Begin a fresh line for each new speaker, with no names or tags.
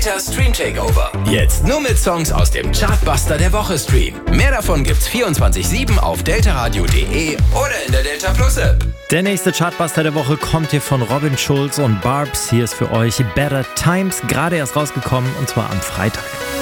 Stream Takeover. Jetzt nur mit Songs aus dem Chartbuster der Woche Stream. Mehr davon gibt's 24/7 auf deltaradio.de oder in der Delta Plus App.
Der nächste Chartbuster der Woche kommt hier von Robin Schulz und Barbs. Hier ist für euch Better Times, gerade erst rausgekommen und zwar am Freitag.